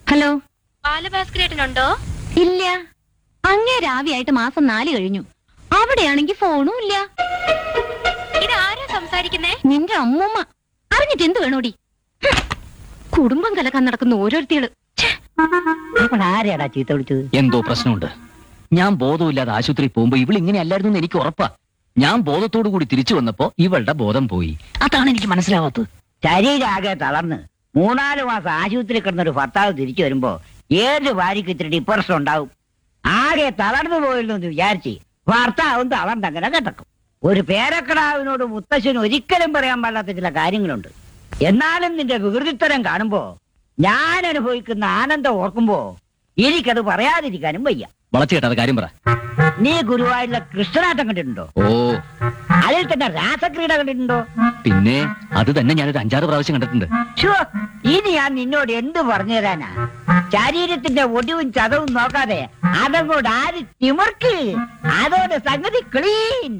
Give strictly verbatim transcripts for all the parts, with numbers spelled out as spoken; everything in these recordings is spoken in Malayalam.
ഹലോ, ബാലഭാസ്കരേട്ടനുണ്ടോ? ഇല്ല. അങ്ങേ രാവിയായിട്ട് മാസം നാല് കഴിഞ്ഞു. അവിടെയാണെങ്കി ഫോണും ഇല്ല. ഇതാരാ സംസാരിക്കുന്നേ? നിന്റെ അമ്മൂമ്മ. അറിഞ്ഞിട്ട് എന്ത് വേണോടി? കുടുംബം കലക്കാൻ നടക്കുന്ന ഓരോരുത്തികള്. ആരെയാടാ ചീത്ത വിളിച്ചത്? എന്തോ പ്രശ്നമുണ്ട്. ഞാൻ ബോധമില്ലാതെ ആശുപത്രി പോകുമ്പോ ഇവൾ ഇങ്ങനെ അല്ലായിരുന്നു എനിക്ക് ഉറപ്പാ. ഞാൻ ബോധത്തോടു കൂടി തിരിച്ചു വന്നപ്പോ ഇവളുടെ ബോധം പോയി. അതാണ് എനിക്ക് മനസ്സിലാവാത്തത്. ശരീരാകെ തളർന്ന് മൂന്നാല് മാസം ആശുപത്രി കിടന്നൊരു ഭർത്താവ് തിരിച്ചു വരുമ്പോ ഏത് ഭാര്യയ്ക്ക് ഇത്തിരി ഡിപ്രഷൻ ഉണ്ടാവും. ആകെ തളർന്നു പോയല്ലോ എന്ന് വിചാരിച്ച് ഭർത്താവും തളർന്നങ്ങനെ കിടക്കും. ഒരു പേരക്കിടാവിനോട് മുത്തശ്ശന് ഒരിക്കലും പറയാൻ പാടാത്ത ചില കാര്യങ്ങളുണ്ട്. എന്നാലും നിന്റെ വികൃതിത്തരം കാണുമ്പോ ഞാൻ അനുഭവിക്കുന്ന ആനന്ദം ഓർക്കുമ്പോ എനിക്കത് പറയാതിരിക്കാനും വയ്യ. വളച്ചു കേട്ടാ കാര്യം പറ. നീ ഗുരുവായൂരിലെ കൃഷ്ണനാട്ടം കണ്ടിട്ടുണ്ടോ? ഓ, അതിൽ തന്നെ രാസക്രീഡ കണ്ടിട്ടുണ്ടോ? പിന്നെ അത് തന്നെ ഞാനൊരു അഞ്ചാറ് പ്രാവശ്യം കണ്ടിട്ടുണ്ട്. ഷോ, ഇനി ഞാൻ നിന്നോട് എന്ത് പറഞ്ഞു തരാനാ? ശരീരത്തിന്റെ ഒടിവും ചതവും നോക്കാതെ അതങ്ങോട്ട് ആര് തിമർക്ക്, അതോടെ സംഗതി ക്ലീൻ.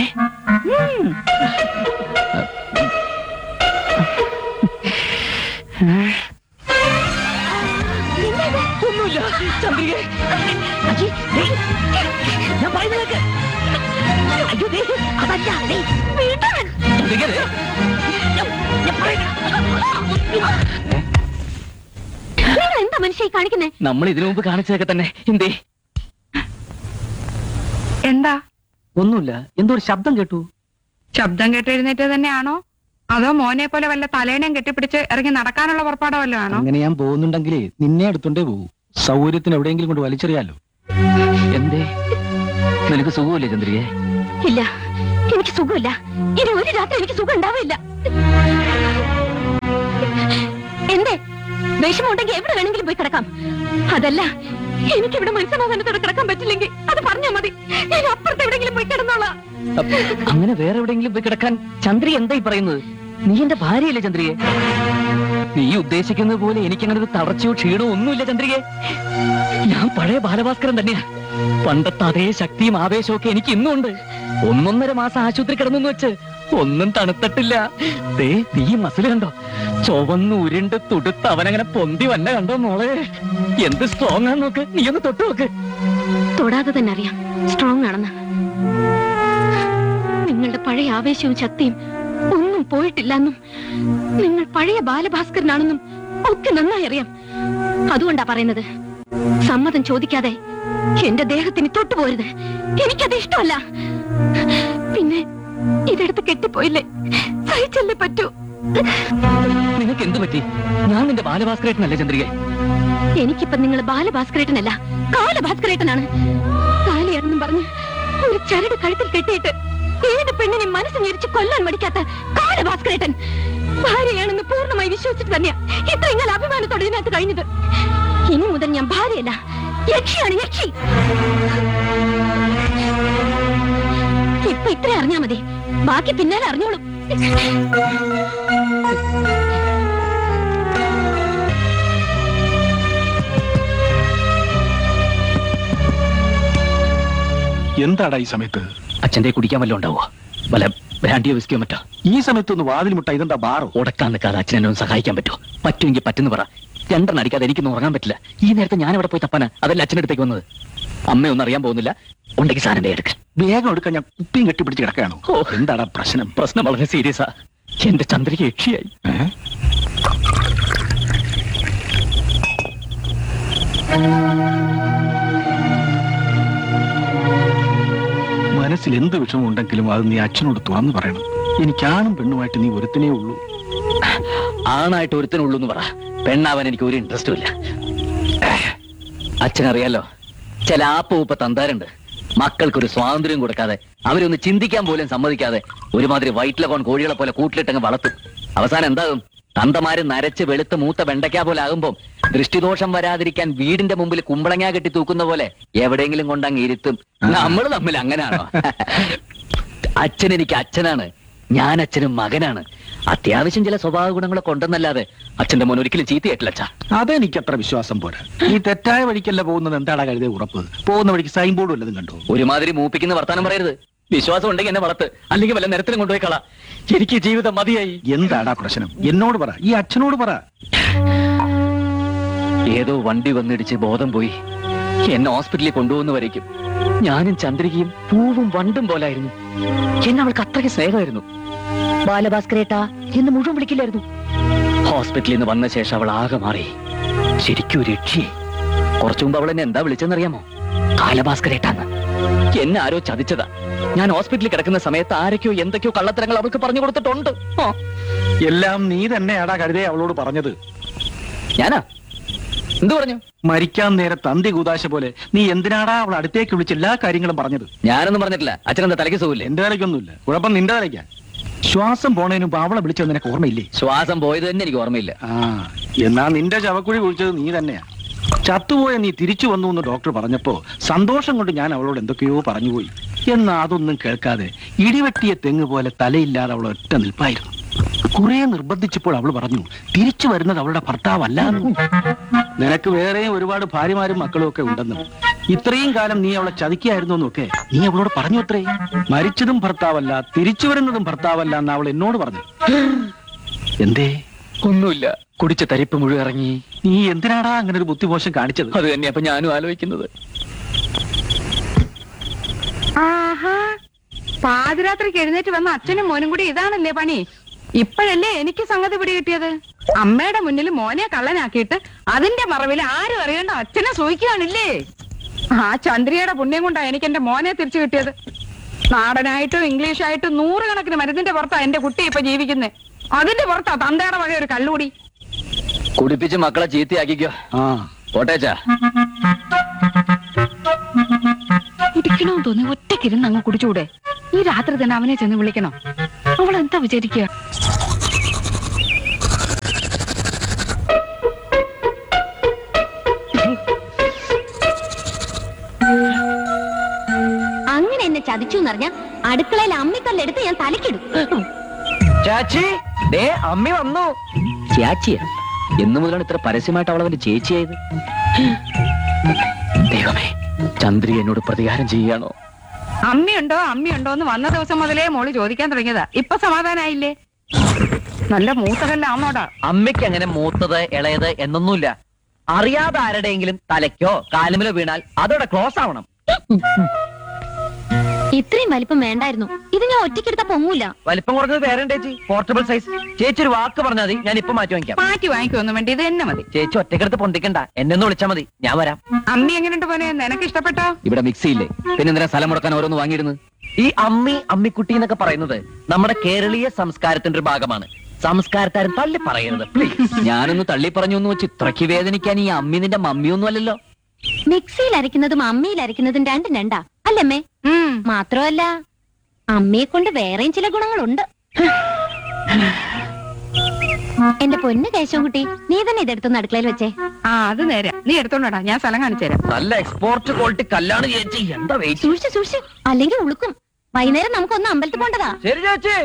ഒന്നുമില്ല ചന്ദ്രികേ. ഞാൻ പറയുന്നത് എന്താ മനുഷ്യ കാണിക്കുന്നേ? നമ്മൾ ഇതിനു മുമ്പ് കാണിച്ചതൊക്കെ തന്നെ. എന്തേ? എന്താ? ഒന്നുമില്ല. എന്തോ ഒരു ശബ്ദം കേട്ടു. ശബ്ദം കേട്ട് എഴുന്നേറ്റ് തന്നെയാണോ, അതോ മോനെ പോലെ വല്ല തലേണയും കെട്ടിപ്പിടിച്ച് ഇറങ്ങി നടക്കാനുള്ള പുറപ്പാടോ വല്ലോ ആണോ? അങ്ങനെ ഞാൻ പോകുന്നുണ്ടെങ്കിലേ നിന്നെ എടുത്തോണ്ടേ പോകും. സൗകര്യത്തിന് എവിടെയെങ്കിലും കൊണ്ട് വലിച്ചെറിയാലോ. എന്തേ? നിനക്ക് സുഖമില്ലേ ചന്ദ്രികേ? ഇല്ല, എനിക്ക് സുഖമില്ല. ഇനി ഒരു രാത്രി എനിക്ക് സുഖം ഉണ്ടാവില്ല. എന്തേ? വിഷമമുണ്ടെങ്കിൽ എവിടെ വേണമെങ്കിലും പോയി കിടക്കാം. അതല്ല, എനിക്കിവിടെ മനസ്സമാധാനത്തോടെ കിടക്കാൻ പറ്റില്ലെങ്കിൽ അത് പറഞ്ഞാൽ മതി. ഞാൻ അപ്പുറത്ത് എവിടെയെങ്കിലും പോയി കിടന്നോളാം. അങ്ങനെ വേറെ എവിടെയെങ്കിലും പോയി കിടക്കാൻ ചന്ദ്രിക എന്തായി പറയുന്നത്? നീ എന്റെ ഭാര്യയല്ലേ ചന്ദ്രികെ? നീ ഉദ്ദേശിക്കുന്നത് പോലെ എനിക്കങ്ങനെ ഒരു തളർച്ചയോ ക്ഷീണോ ഒന്നുമില്ല ചന്ദ്രികെ. ഞാൻ പഴയ ബാലഭാസ്കരൻ തന്നെയാ. പണ്ടത്തെ അതേ ശക്തിയും ആവേശവും ഒക്കെ എനിക്ക് ഇന്നും ഉണ്ട്. ഒന്നൊന്നര മാസം ആശുപത്രി കിടന്നെന്ന് വെച്ച് ഒന്നും തണുത്തിട്ടില്ല. ദേ നീ മസിൽ കണ്ടോ? ചുവന്ന് ഉരുണ്ട് തുടുത്ത് അവനങ്ങനെ പൊന്തി വന്ന കണ്ടോ മോളെ? എന്ത് സ്ട്രോങ് ആണെന്ന് നോക്ക്. നീ ഒന്ന് തൊട്ടു നോക്ക്. തൊടാതെ തന്നെ അറിയാം സ്ട്രോങ് ആണെന്ന്. നിങ്ങളുടെ പഴയ ആവേശവും ശക്തിയും ഒന്നും പോയിട്ടില്ലെന്നും നിങ്ങൾ പഴയ ബാലഭാസ്കരനാണെന്നും ഒക്കെ നന്നായി അറിയാം. അതുകൊണ്ടാ പറയുന്നത്, സമ്മതം ചോദിക്കാതെ എന്റെ ദേഹത്തിന് തൊട്ടുപോരുത്. എനിക്കത് ഇഷ്ടമല്ല. പിന്നെ ഇതെടുത്ത് കെട്ടിപ്പോയില്ലേ, സഹിച്ചല്ലേ പറ്റൂ. നിനക്ക് എന്ത് പറ്റി? ഞാൻ നിന്റെ ബാലഭാസ്കരേട്ടനല്ലേ ചന്ദ്രികെ? എനിക്കിപ്പം നിങ്ങൾ ബാലഭാസ്കരേട്ടനല്ല, കാലഭാസ്കരേട്ടനാണ്. കാലിയാണെന്നും പറഞ്ഞ് ഒരു ചരട് കഴുത്തിൽ കെട്ടിയിട്ട് ഏത് പെണ്ണിനെ മനസ്സ് ഞെരിച്ച് കൊല്ലാൻ മടിക്കാത്ത കാലഭാസ്കരേട്ടൻ ഭാര്യയാണെന്ന് പൂർണ്ണമായി വിശ്വസിച്ചിട്ട് തന്നെയാ ഇത്രയും കാലം അഭിമാനത്തോടെ ഇതിനകത്ത് കഴിഞ്ഞത്. ഇനി മുതൽ ഞാൻ ഭാര്യയല്ല, യക്ഷിയാണ്, യക്ഷി. ഇപ്പൊ ഇത്ര അറിഞ്ഞാ മതി, ബാക്കി പിന്നാലെ അറിഞ്ഞോളും. എന്താടാ ഈ സമയത്ത്? അച്ഛന്റെ കുടിക്കാൻ വല്ലതും ഉണ്ടാവോ? വല്ല ബ്രാൻഡിയോ വിസ്കിയോ മറ്റോ? ഈ സമയത്ത് ഒന്ന് വാതിൽ മുട്ട. ഇതെന്താ ബാറോ? ഉടക്കാൻ നിൽക്കാതെ അച്ഛൻ എന്നെ ഒന്ന് സഹായിക്കാൻ പറ്റുമോ? പറ്റുമെങ്കിൽ പറ്റുന്ന പറ. രണ്ടെണ്ണം അടിക്കാതെ എനിക്കൊന്നും ഉറങ്ങാൻ പറ്റില്ല. ഈ നേരത്തെ ഞാൻ ഇവിടെ പോയി തപ്പാനാ? അതല്ല അച്ഛൻ്റെ അടുത്തേക്ക് വന്നത്. അമ്മയൊന്നും അറിയാൻ പോകുന്നില്ല. ഉണ്ടെങ്കിൽ സാധനം എടുക്കാൻ വേഗം എടുക്കാൻ. ഞാൻ കുപ്പിയും കെട്ടിപ്പിടിച്ച് കിടക്കുകയാണോ? ഓ, എന്താടാ പ്രശ്നം? പ്രശ്നം വളരെ സീരിയസാ. എന്റെ ചന്ദ്രിക യക്ഷിയായി. മനസ്സിൽ എന്ത് വിഷമം ഉണ്ടെങ്കിലും അത് നീ അച്ഛനോട് തുറന്നു പറയണം. എനിക്കാണും പെണ്ണുമായിട്ട് നീ ഒരുത്തനേ ഉള്ളൂ. ആണായിട്ട് ഒരുത്തനുള്ളൂ എന്ന് പറ. പെണ്ണാവാൻ എനിക്ക് ഒരു ഇൻട്രസ്റ്റും ഇല്ല. അച്ഛനറിയാലോ, ചില ആപ്പൂപ്പ തന്താരുണ്ട്. മക്കൾക്കൊരു സ്വാതന്ത്ര്യം കൊടുക്കാതെ, അവരൊന്ന് ചിന്തിക്കാൻ പോലും സമ്മതിക്കാതെ ഒരുമാതിരി വൈറ്റിലകോൺ കോഴികളെ പോലെ കൂട്ടിലിട്ടങ്ങ് വളർത്തും. അവസാനം എന്താകും? തന്തമാര് നരച്ച് വെളുത്ത് മൂത്ത വെണ്ടയ്ക്ക പോലെ ആകുമ്പോ ദൃഷ്ടിദോഷം വരാതിരിക്കാൻ വീടിന്റെ മുമ്പിൽ കുമ്പളങ്ങ കെട്ടി തൂക്കുന്ന പോലെ എവിടെയെങ്കിലും കൊണ്ടങ്ങ് ഇരുത്തും. നമ്മൾ തമ്മിൽ അങ്ങനാണോ? അച്ഛൻ എനിക്ക് അച്ഛനാണ്, ഞാൻ അച്ഛനും മകനാണ്. അത്യാവശ്യം ചില സ്വഭാവ ഗുണങ്ങളൊക്കെ ഉണ്ടെന്നല്ലാതെ അച്ഛന്റെ മോൻ ഒരിക്കലും ചീത്തയായിട്ടില്ല അച്ഛാ. അതെനിക്ക് അത്ര വിശ്വാസം പോരാ. ഈ തെറ്റായ വഴിക്കല്ല പോകുന്നത്. എന്താടാ കരുതിയ ഉറപ്പ്? പോകുന്ന വഴിക്ക് സൈൻ ബോർഡ് വല്ലതും കണ്ടോ? ഒരുമാതിരി മൂപ്പിക്കുന്ന വർത്താനം പറയരുത്. വിശ്വാസം ഉണ്ടെങ്കിൽ എന്നെ വളർത്ത്, അല്ലെങ്കിൽ വല്ല നിരത്തിലും കൊണ്ടുപോയി കള. എനിക്ക് ജീവിതം മതിയായി. എന്താടാ പ്രശ്നം? എന്നോട് പറ, ഈ അച്ഛനോട് പറ. ഏതോ വണ്ടി വന്നിടിച്ച് ബോധം പോയി എന്നെ ഹോസ്പിറ്റലിൽ കൊണ്ടുപോകുന്നവരേക്കും ഞാനും ചന്ദ്രികയും പൂവും വണ്ടും പോലായിരുന്നു. എന്നെ അവൾക്ക് അത്രയ്ക്ക് സ്നേഹമായിരുന്നു. ബാലഭാസ്കരേട്ടാ എന്ന് മുഴുവൻ വിളിക്കില്ലായിരുന്നു. ഹോസ്പിറ്റലിൽ നിന്ന് വന്ന ശേഷം അവൾ ആകെ മാറി. ശരിക്കും ഒരു രക്ഷയെ. കുറച്ചു മുമ്പ് അവൾ എന്നെ എന്താ വിളിച്ചെന്നറിയാമോ? കാലഭാസ്കരേട്ടാന്ന്. എന്നെ ആരോ ചതിച്ചതാ. ഞാൻ ഹോസ്പിറ്റലിൽ കിടക്കുന്ന സമയത്ത് ആരൊക്കെയോ എന്തൊക്കെയോ കള്ളത്തരങ്ങൾ അവൾക്ക് പറഞ്ഞു കൊടുത്തിട്ടുണ്ട്. എല്ലാം നീ തന്നെയാടാ കരുതേ അവളോട് പറഞ്ഞത്. ഞാനാ എന്തു പറഞ്ഞു? മരിക്കാൻ നേരെ തന്തി കൂതാശ പോലെ നീ എന്തിനാടാ അവൾ അടുത്തേക്ക് വിളിച്ച് എല്ലാ കാര്യങ്ങളും പറഞ്ഞത്? ഞാനൊന്നും പറഞ്ഞിട്ടില്ല. അച്ഛനെന്താ തലയ്ക്ക് സുഖമില്ലേ? എന്റെ തലയ്ക്കൊന്നുമില്ല. കുഴപ്പം നിന്റെ തലയ്ക്കാ. ശ്വാസം പോണതിന് മുമ്പ് അവളെ വിളിച്ചത് നിനക്ക് ഓർമ്മയില്ലേ? ശ്വാസം പോയത് തന്നെ എനിക്ക് ഓർമ്മയില്ല. ആ എന്നാ നിന്റെ ശവക്കുഴി കുഴിച്ചത് നീ തന്നെയാ. ചത്തുപോയ നീ തിരിച്ചു വന്നു എന്ന് ഡോക്ടർ പറഞ്ഞപ്പോ സന്തോഷം കൊണ്ട് ഞാൻ അവളോട് എന്തൊക്കെയോ പറഞ്ഞുപോയി. എന്നാ അതൊന്നും കേൾക്കാതെ ഇടിവെട്ടിയ തെങ്ങ് പോലെ തലയില്ലാതെ അവൾ ഒറ്റ നിൽപ്പായിരുന്നു. കുറെ നിർബന്ധിച്ചപ്പോൾ അവൾ പറഞ്ഞു തിരിച്ചു വരുന്നത് അവളുടെ ഭർത്താവല്ല. നിനക്ക് വേറെയും ഒരുപാട് ഭാര്യമാരും മക്കളും ഒക്കെ ഉണ്ടെന്നും ഇത്രയും കാലം നീ അവളെ ചതിക്കായിരുന്നു എന്നൊക്കെ നീ അവളോട് പറഞ്ഞു. അത്രേ മരിച്ചതും ഭർത്താവല്ല, തിരിച്ചു വരുന്നതും ഭർത്താവല്ല എന്ന് അവൾ എന്നോട് പറഞ്ഞു. എന്തേ? ഒന്നുമില്ല. കുടിച്ച തരിപ്പ് മുഴുവൻ ഇറങ്ങി. നീ എന്തിനാടാ അങ്ങനെ ഒരു ബുദ്ധിമോശം കാണിച്ചത്? അത് തന്നെ അപ്പൊ ഞാനും ആലോചിക്കുന്നത്. ആഹാ, പാതിരാത്രിക്ക് എഴുന്നേറ്റ് വന്ന അച്ഛനും മോനും കൂടി ഇതാണല്ലേ പണി? ഇപ്പോഴല്ലേ എനിക്ക് സംഗതി പിടി കിട്ടിയത്. അമ്മയുടെ മുന്നിൽ മോനെ കള്ളനാക്കിയിട്ട് അതിന്റെ മറവിൽ ആരും അറിയേണ്ട അച്ഛനെ സൂഹിക്കുകയാണില്ലേ? ആ ചന്ദ്രിയുടെ പുണ്യം കൊണ്ടാ എനിക്ക് എന്റെ മോനെ തിരിച്ചു കിട്ടിയത്. നാടനായിട്ടും ഇംഗ്ലീഷായിട്ടും നൂറുകണക്കിന് മരുന്നിന്റെ പുറത്താ എന്റെ കുട്ടി ഇപ്പൊ ജീവിക്കുന്നേ. അതിന്റെ പുറത്താ തന്തയുടെ വക ഒരു കള്ളുകൂടി. കുടിപ്പിച്ച് മക്കളെ ചീത്തയാക്കിക്കോ. ആ കോട്ടേച്ചാ ഇരിക്കണോ തോന്നി ഒറ്റക്കിരുന്ന് അങ്ങ് കുടിച്ചൂടെ? ഈ രാത്രി തന്നെ അവനെ ചെന്ന് വിളിക്കണം. അവൾ എന്താ വിചാരിക്കുക? അങ്ങനെ എന്നെ ചതിച്ചു എന്നറിഞ്ഞ അടുക്കളയിൽ അമ്മിക്കല്ലെടുത്ത് ഞാൻ തലക്കിടും. ചാച്ചി ദേ അമ്മി വന്നു. ചാച്ചിയാ? എന്നു മുതലാണ് ഇത്ര പരസ്യമായിട്ട് അവൾ അവന്റെ ചേച്ചിയായത്? ദൈവമേ, ചന്ദ്രി എന്നോട് പ്രതികാരം ചെയ്യുകയാണോ? അമ്മയുണ്ടോ അമ്മയുണ്ടോ എന്ന് വന്ന ദിവസം മുതലേ മോള് ചോദിക്കാൻ തുടങ്ങിയതാ. ഇപ്പൊ സമാധാനായില്ലേ? നല്ല മൂത്തകല്ലാന്നോടാ. അമ്മയ്ക്ക് അങ്ങനെ മൂത്തത് ഇളയത് എന്നൊന്നുമില്ല. അറിയാതെ ആരുടെയെങ്കിലും തലയ്ക്കോ കാലുമിലോ വീണാൽ അതോടെ ക്ലോസ് ആവണം. ഇത്രയും വലിപ്പം വേണ്ടായിരുന്നു. ഇത് ഞാൻ ഒറ്റയ്ക്കെടുത്ത പൊങ്ങൂല. വലിപ്പം കുറഞ്ഞത് വേറെ ചേച്ചി, പോർട്ടബിൾ സൈസ്. ചേച്ചി ഒരു വാക്ക് പറഞ്ഞാൽ മതി, ഞാൻ ഇപ്പൊ മാറ്റി വാങ്ങിക്കാം. മാറ്റി വാങ്ങിക്കൊന്നും വേണ്ടി ഇത് തന്നെ മതി. ചേച്ചി ഒറ്റക്കെടുത്ത് പൊന്തിക്കണ്ട, എന്നെ ഒന്ന് വിളിച്ചാൽ മതി, ഞാൻ വരാം. അമ്മി എങ്ങനെയുണ്ട് പോനെ? നിനക്ക് ഇഷ്ടപ്പെട്ടോ? ഇവിടെ മിക്സി ഇല്ലേ? പിന്നെ എന്തിനാ സ്ഥലം മുടക്കാൻ ഓരോന്ന് വാങ്ങിയിരുന്നു? ഈ അമ്മി അമ്മിക്കുട്ടി എന്നൊക്കെ പറയുന്നത് നമ്മുടെ കേരളീയ സംസ്കാരത്തിന്റെ ഒരു ഭാഗമാണ്. സംസ്കാരത്താരും തള്ളി പറയരുത് പ്ലീസ്. ഞാനൊന്ന് തള്ളി പറഞ്ഞു എന്ന് വെച്ച് ഇത്രയ്ക്ക് വേദനിക്കാൻ ഈ അമ്മി നിന്റെ മമ്മിയൊന്നും അല്ലല്ലോ. മിക്സിയിൽ അരയ്ക്കുന്നതും അമ്മിയിൽ അരയ്ക്കുന്നതും രണ്ടും രണ്ടാ അല്ലമ്മേ? മാത്രമല്ല അമ്മയെ കൊണ്ട് വേറെയും ചില ഗുണങ്ങളുണ്ട്. എന്റെ പൊന്ന് കേശവൻകുട്ടി, നീ തന്നെ ഇതെടുത്തൊന്ന് അടുക്കളയിൽ വെച്ചേ. ആ അത് നേരെ. നീ എടുത്തോണ്ടാ, ഞാൻ സ്ഥലം കാണിച്ചു തരാം. നല്ല എക്സ്പോർട്ട് ക്വാളിറ്റി കല്ലാണ് ചേച്ചി. എന്താ വെയിറ്റ്? സൂക്ഷിച്ച് സൂക്ഷിച്ച്, അല്ലെങ്കിൽ ഉളുക്കും. വൈകുന്നേരം നമുക്കൊന്ന് അമ്പലത്തിൽ പോണ്ടതാ. ശരി ചേച്ചി.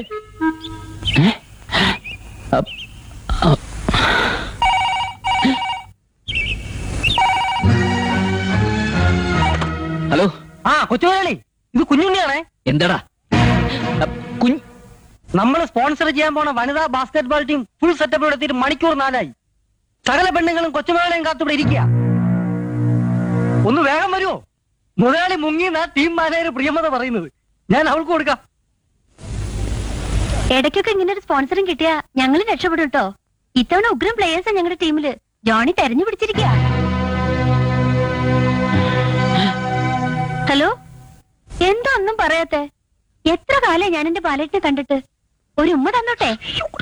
ഹലോ. ആ കൊച്ചുമലയാളി, ഇത് കുഞ്ഞുണ്ണിയാണേ. എന്താടാ? കുഞ്ഞ് നമ്മൾ സ്പോൺസർ ചെയ്യാൻ പോണ വനിതാ basket ball team full setup എടുത്തിട്ട് മണിക്കൂർ നാലായി. സകല പെണ്ണുങ്ങളും കൊച്ചുമലയാളിയും കാത്തുവിടെ ഇരിക്കുക. ഒന്ന് വേഗം വരുമോ? മുതലാളി മുങ്ങിയെന്നാ ടീം മാനേജർ പ്രിയമത പറയുന്നത്. ഞാൻ അവൾക്ക് കൊടുക്കാം. ഇടയ്ക്കൊക്കെ ഇങ്ങനെ ഒരു സ്പോൺസറും കിട്ടിയാ ഞങ്ങൾ രക്ഷപ്പെടും കേട്ടോ. ഇത്തവണ ഉഗ്രം പ്ലേയേഴ്സാ ഞങ്ങളുടെ ടീമില്. ജോണി തെരഞ്ഞു പിടിച്ചിരിക്കുക. ഹലോ, എന്താ ഒന്നും പറയാത്തെ? എത്ര കാലം ഞാൻ എന്റെ പാലേറ്റിനെ കണ്ടിട്ട്. ഒരു ഉമ്മ തന്നോട്ടെ.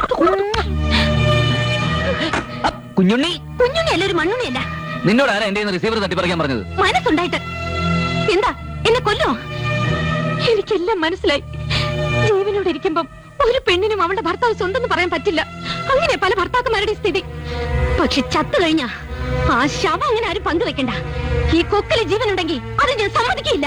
കുഞ്ഞുണ്ണി. കുഞ്ഞുണ്ണിയല്ല, ഒരു മണ്ണുണ്ണിയല്ല. നിന്നോട് ആരാ എന്റെ റിസീവർ തട്ടിപ്പറിക്കാൻ പറഞ്ഞത്? മനസ്സുണ്ടായിട്ട് എന്താ എന്നെ കൊല്ലോ? എനിക്കെല്ലാം മനസ്സിലായി. ജീവനോട് ഇരിക്കുമ്പം ഒരു പെണ്ണിനും അവളുടെ ഭർത്താവ് സ്വന്തം പറയാൻ പറ്റില്ല. അങ്ങനെ പല ഭർത്താക്കന്മാരുടെ സ്ഥിതി. പക്ഷെ ചത്തു കഴിഞ്ഞ ആ ശവം അങ്ങനെ ആരും പങ്കുവെക്കണ്ട. ഈ കൊക്കിലെ ജീവനുണ്ടെങ്കിൽ അത് ഞാൻ സമ്മതിക്കില്ല.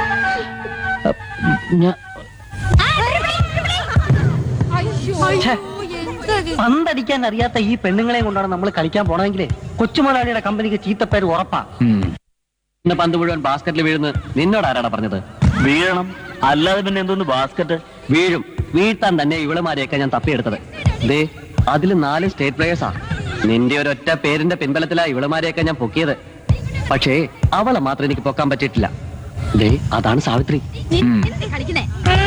പന്തടിക്കാൻ അറിയാത്ത ഈ പെണ്ണുങ്ങളെ കൊണ്ടാണ് നമ്മൾ കളിക്കാൻ പോണെങ്കിലേ കൊച്ചുമുതലാളിയുടെ കമ്പനിക്ക് ചീത്തപ്പേര് ഉറപ്പാ. ഇന്ന് പന്ത് മുഴുവൻ ബാസ്ക്കറ്റിൽ വീഴുന്ന നിന്നോട് ആരാടാ പറഞ്ഞത്? വീഴണം, അല്ലാതെ പിന്നെ എന്തോന്ന് ബാസ്ക്കറ്റ്? വീഴും. വീഴ്ത്താൻ തന്നെ ഇവളുമാരെയൊക്കെ ഞാൻ തപ്പിയെടുത്തത്. ദേ അതിൽ നാല് സ്റ്റേറ്റ് പ്ലേയേഴ്സാ. നിന്റെ ഒരൊറ്റ പേരിന്റെ പിൻബലത്തിലാ ഇവളുമാരെയൊക്കെ ഞാൻ പൊക്കിയത്. പക്ഷേ അവളെ മാത്രം എനിക്ക് പൊക്കാൻ പറ്റിയിട്ടില്ല. ദേ അതാണ് സാവിത്രി. കളിക്കുന്നേ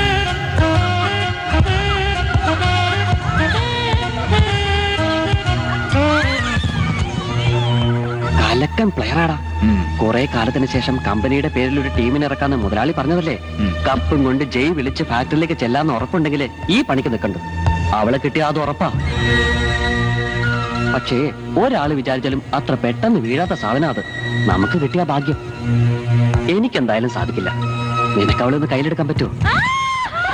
കലക്കൻ പ്ലെയറാടാ. കുറെ കാലത്തിന് ശേഷം കമ്പനിയുടെ പേരിൽ ഒരു ടീമിനെ ഇറക്കാന്ന് മുതലാളി പറഞ്ഞതല്ലേ. കപ്പും കൊണ്ട് ജയ് വിളിച്ച് ഫാക്ടറിയിലേക്ക് ചെല്ലാന്ന് ഉറപ്പുണ്ടെങ്കിൽ ഈ പണിക്ക് നിൽക്കണ്ടു. അവളെ കിട്ടിയ അത് ഉറപ്പാ. പക്ഷേ ഒരാള് വിചാരിച്ചാലും അത്ര പെട്ടെന്ന് വീഴാത്ത സാധനം അത്. നമുക്ക് കിട്ടിയ ഭാഗ്യം. എനിക്കെന്തായാലും സാധിക്കില്ല. നിനക്ക് അവളെ ഒന്ന് കയ്യിലെടുക്കാൻ പറ്റുമോ?